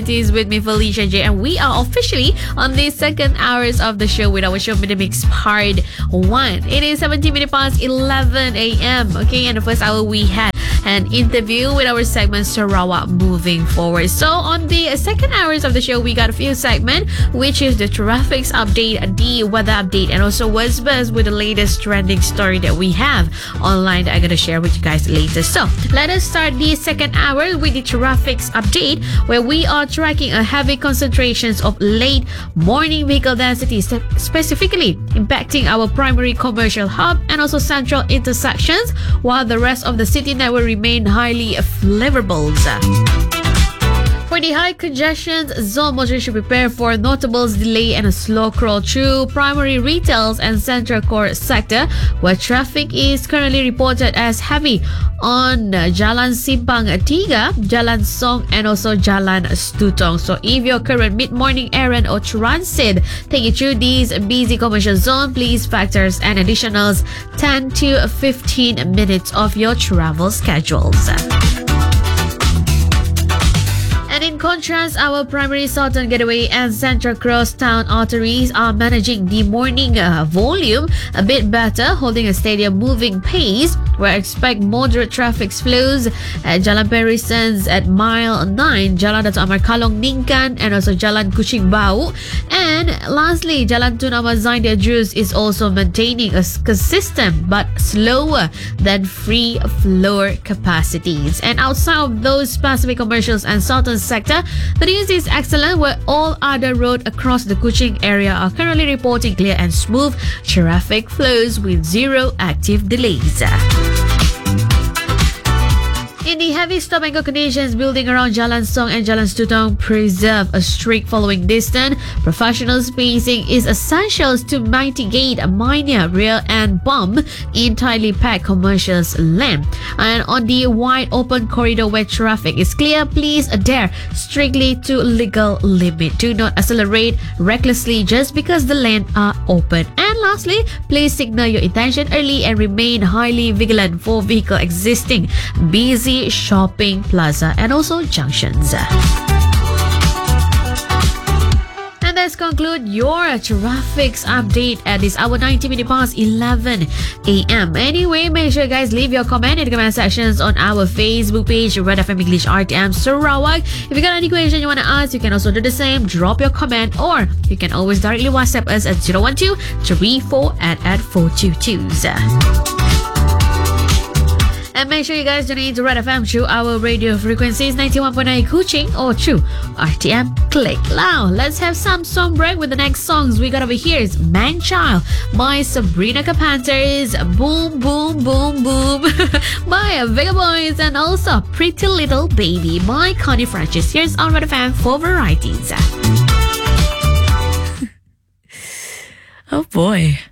Is with me, Felicia J, and we are officially on the second hours of the show with our show Minute Mix Part 1. It is 17 minutes past 11 a.m. Okay, and the first hour we had an interview with our segment Sarawak Moving Forward. So on the second hours of the show, we got a few segments, which is the traffics update, the weather update, and also what's best with the latest trending story that we have online that I'm going to share with you guys later. So let us start the second hour with the traffics update, where we are tracking a heavy concentrations of late morning vehicle density, specifically impacting our primary commercial hub and also central intersections, while the rest of the city network remain highly flavorable. For the high congestion zone, motorists should prepare for notables delay and a slow crawl through primary retails and central core sector, where traffic is currently reported as heavy on Jalan Simpang Tiga, Jalan Song, and also Jalan Stutong. So if your current mid-morning errand or transit take you through these busy commercial zone, please factor an additional 10 to 15 minutes of your travel schedules. And in contrast, our primary Southern Gateway and Central Crosstown arteries are managing the morning volume a bit better, holding a steady moving pace, where I expect moderate traffic flows at Jalan Perisens at Mile 9, Jalan Dato' Amar Kalong Ningkan, and also Jalan Kuching Bau. And lastly, Jalan Tun Ahmad Zaidi Drus is also maintaining a consistent but slower than free floor capacities. And outside of those specific commercials and Southern sector, the news is excellent, where all other roads across the Kuching area are currently reporting clear and smooth traffic flows with zero active delays. In the heavy stop-and-go conditions building around Jalan Song and Jalan Stutong, preserve a strict following distance. Professional spacing is essential to mitigate a minor rear end bump in tightly packed commercial lane. And on the wide open corridor where traffic is clear, please adhere strictly to legal limit. Do not accelerate recklessly just because the lanes are open. And lastly, please signal your intention early and remain highly vigilant for vehicle existing busy shopping plaza and also junctions. And let's conclude your traffics update at this hour 90 minutes past 11 a.m. Anyway, make sure you guys leave your comment in the comment sections on our Facebook page, Red FM English RTM Sarawak. If you got any question you want to ask, you can also do the same. Drop your comment, or you can always directly WhatsApp us at 012-34 And make sure you guys tune in to Red FM through our radio frequencies 91.9 Kuching or through RTM Click. Now, let's have some song break with the next songs we got over here. Is Man Child by Sabrina Carpenter's Boom Boom Boom Boom by Vega Boys, and also Pretty Little Baby by Connie Francis. Here's on Red FM for varieties. Oh boy.